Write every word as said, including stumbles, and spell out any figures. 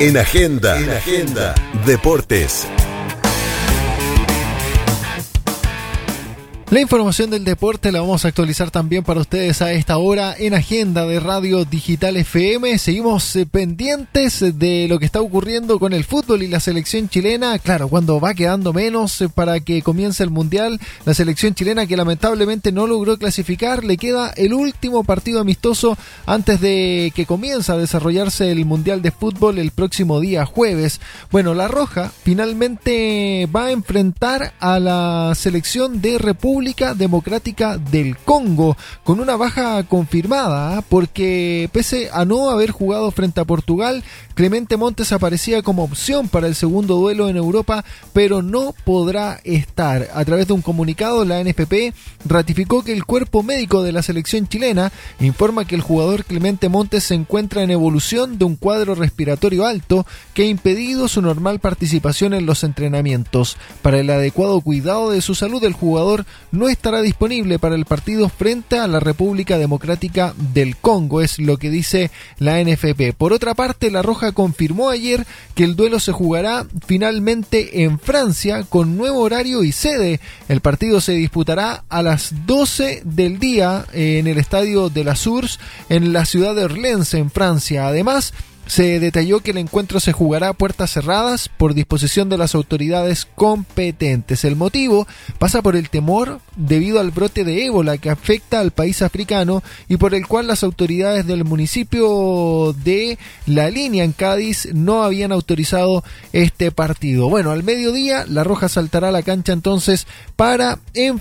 En Agenda, en Agenda, Deportes. La información del deporte la vamos a actualizar también para ustedes a esta hora en Agenda de Radio Digital F M. Seguimos eh, pendientes de lo que está ocurriendo con el fútbol y la selección chilena. Claro, cuando va quedando menos eh, para que comience el Mundial, la selección chilena, que lamentablemente no logró clasificar, le queda el último partido amistoso antes de que comience a desarrollarse el Mundial de Fútbol el próximo día jueves. Bueno, la Roja finalmente va a enfrentar a la selección de República Democrática del Congo con una baja confirmada, ¿eh? porque pese a no haber jugado frente a Portugal, Clemente Montes aparecía como opción para el segundo duelo en Europa, pero no podrá estar. A través de un comunicado, la N F P ratificó que el cuerpo médico de la selección chilena informa que el jugador Clemente Montes se encuentra en evolución de un cuadro respiratorio alto que ha impedido su normal participación en los entrenamientos. Para el adecuado cuidado de su salud, el jugador no estará disponible para el partido frente a la República Democrática del Congo, es lo que dice la N F P. Por otra parte, la Roja confirmó ayer que el duelo se jugará finalmente en Francia con nuevo horario y sede. El partido se disputará a las doce del día en el estadio de la Source en la ciudad de Orléans, en Francia. Además, se detalló que el encuentro se jugará a puertas cerradas por disposición de las autoridades competentes. El motivo pasa por el temor debido al brote de ébola que afecta al país africano y por el cual las autoridades del municipio de La Línea en Cádiz no habían autorizado este partido. Bueno, al mediodía la Roja saltará a la cancha entonces para enfrentar